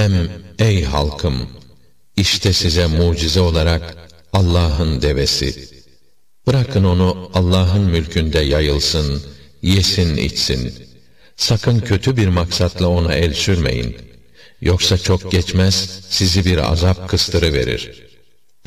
Hem ey halkım, işte size mucize olarak Allah'ın devesi. Bırakın onu Allah'ın mülkünde yayılsın, yesin içsin. Sakın kötü bir maksatla ona el sürmeyin. Yoksa çok geçmez sizi bir azap kıstırıverir.